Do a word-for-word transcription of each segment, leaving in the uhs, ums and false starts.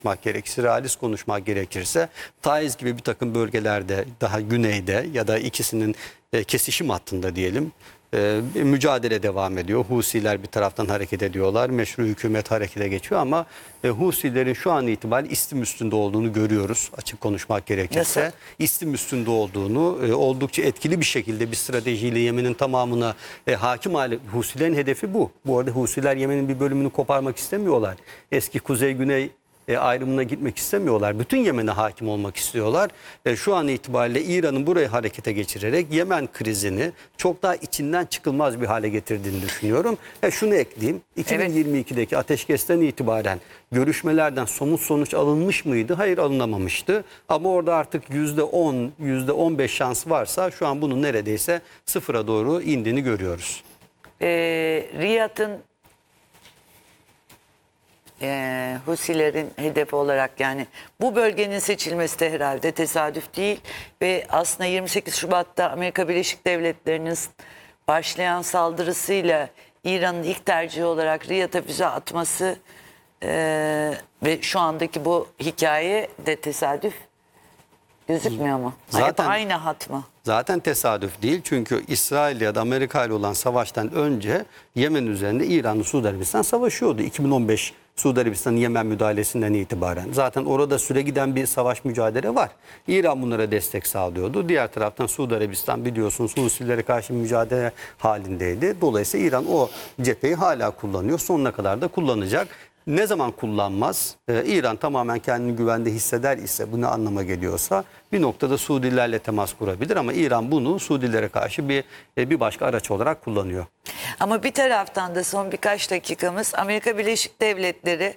konuşmak gerekirse, realist konuşmak gerekirse Taiz gibi bir takım bölgelerde daha güneyde ya da ikisinin e, kesişim hattında diyelim e, bir mücadele devam ediyor. Husiler bir taraftan hareket ediyorlar. Meşru hükümet harekete geçiyor ama e, Husilerin şu an itibariyle İstim üstünde olduğunu görüyoruz. Açık konuşmak gerekirse. Nasıl? İstim üstünde olduğunu e, oldukça etkili bir şekilde bir stratejiyle Yemen'in tamamına e, hakim hale. Husilerin hedefi bu. Bu arada Husiler Yemen'in bir bölümünü koparmak istemiyorlar. Eski kuzey-güney E, ayrımına gitmek istemiyorlar. Bütün Yemen'e hakim olmak istiyorlar. E, şu an itibariyle İran'ın buraya harekete geçirerek Yemen krizini çok daha içinden çıkılmaz bir hale getirdiğini düşünüyorum. E, şunu ekleyeyim. iki bin yirmi ikideki ateşkesten itibaren görüşmelerden somut sonuç alınmış mıydı? Hayır, alınamamıştı. Ama orada artık yüzde on, yüzde on beş şans varsa şu an bunun neredeyse sıfıra doğru indiğini görüyoruz. Ee, Riyad'ın Ee, Husilerin hedefi olarak, yani bu bölgenin seçilmesi de herhalde tesadüf değil ve aslında yirmi sekiz Şubat'ta Amerika Birleşik Devletleri'nin başlayan saldırısıyla İran'ın ilk tercihi olarak Riyad'a füze atması e, ve şu andaki bu hikaye de tesadüf gözükmüyor mu? Zaten- Hep aynı hat mı? Zaten tesadüf değil, çünkü İsrail ya da Amerika ile olan savaştan önce Yemen üzerinde İran'la Suudi Arabistan savaşıyordu. iki bin on beş Suudi Arabistan'ın Yemen müdahalesinden itibaren. Zaten orada süre giden bir savaş mücadele var. İran bunlara destek sağlıyordu. Diğer taraftan Suudi Arabistan biliyorsunuz Husilere karşı mücadele halindeydi. Dolayısıyla İran o cepheyi hala kullanıyor. Sonuna kadar da kullanacak. Ne zaman kullanmaz? Ee, İran tamamen kendini güvende hisseder ise, bu ne anlama geliyorsa bir noktada Suudilerle temas kurabilir ama İran bunu Suudilere karşı bir bir başka araç olarak kullanıyor. Ama bir taraftan da son birkaç dakikamız, Amerika Birleşik Devletleri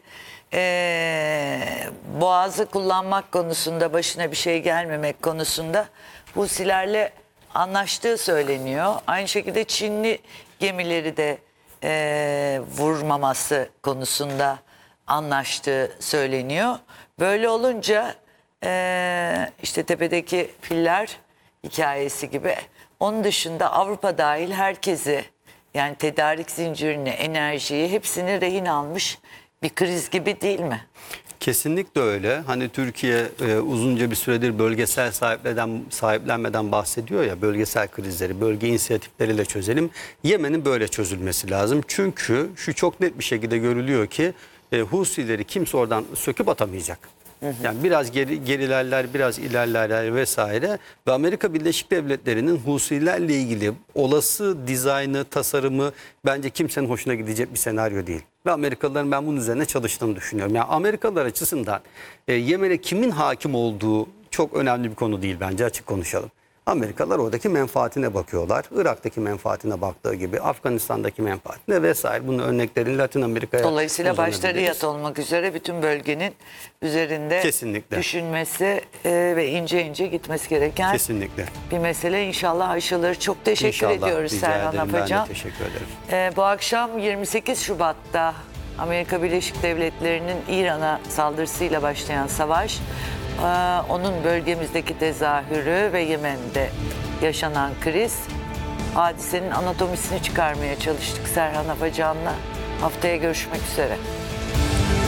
ee, Boğaz'ı kullanmak konusunda, başına bir şey gelmemek konusunda Husilerle anlaştığı söyleniyor. Aynı şekilde Çinli gemileri de ee, vurmaması konusunda anlaştığı söyleniyor. Böyle olunca ee, işte tepedeki filler hikayesi gibi, onun dışında Avrupa dahil herkesi, yani tedarik zincirini, enerjiyi, hepsini rehin almış bir kriz gibi değil mi? Kesinlikle öyle. Hani Türkiye e, uzunca bir süredir bölgesel sahipleden, sahiplenmeden bahsediyor ya, bölgesel krizleri, bölge inisiyatifleriyle çözelim. Yemen'in böyle çözülmesi lazım. Çünkü şu çok net bir şekilde görülüyor ki e, Husileri kimse oradan söküp atamayacak. Yani biraz geri, gerilerler, biraz ilerlerler vesaire ve Amerika Birleşik Devletleri'nin Husilerle ilgili olası dizaynı, tasarımı bence kimsenin hoşuna gidecek bir senaryo değil. Ve Amerikalıların ben bunun üzerine çalıştığını düşünüyorum. Yani Amerikalılar açısından e, Yemen'e kimin hakim olduğu çok önemli bir konu değil bence, açık konuşalım. Amerikalılar oradaki menfaatine bakıyorlar. Irak'taki menfaatine baktığı gibi Afganistan'daki menfaatine vesaire. Bunun örneklerini Latin Amerika'ya Dolayısıyla başta uzanabiliriz. Riyad olmak üzere bütün bölgenin üzerinde Kesinlikle. düşünmesi e, ve ince ince gitmesi gereken Kesinlikle. bir mesele. İnşallah aşılır. Çok teşekkür İnşallah, ediyoruz rica Serhan ederim. Ben Afacan. de teşekkür ederim. Ee, bu akşam yirmi sekiz Şubat'ta Amerika Birleşik Devletleri'nin İran'a saldırısıyla başlayan savaş, e, onun bölgemizdeki tezahürü ve Yemen'de yaşanan kriz, hadisenin anatomisini çıkarmaya çalıştık Serhan Afacan'la. Haftaya görüşmek üzere.